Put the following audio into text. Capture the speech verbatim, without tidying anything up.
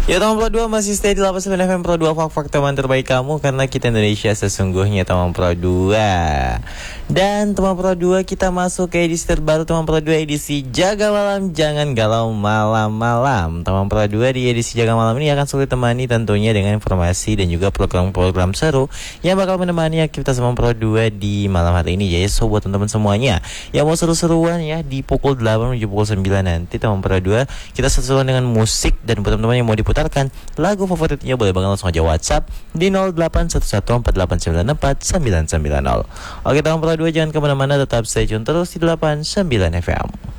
Ya teman Pro dua masih stay di delapan puluh sembilan F M Pro dua, fak-fak teman terbaik kamu, karena kita Indonesia sesungguhnya teman Pro dua. Dan teman Pro dua, kita masuk ke edisi terbaru teman Pro dua, edisi Jaga Malam Jangan Galau Malam-Malam. Teman Pro dua, di edisi Jaga Malam ini akan selalu ditemani tentunya dengan informasi dan juga program-program seru yang bakal menemani aktivitas teman Pro dua di malam hari ini. Jadi so buat teman-teman semuanya yang mau seru-seruan ya di pukul delapan menuju pukul sembilan nanti teman Pro dua, kita sesuai dengan musik. Dan buat teman-teman yang mau diputarkan lagu favoritnya, boleh banget langsung aja WhatsApp di nol delapan satu satu empat delapan sembilan empat sembilan sembilan nol. Oke teman Pro dua, jangan kemana-mana, tetap stay tune terus di delapan puluh sembilan F M.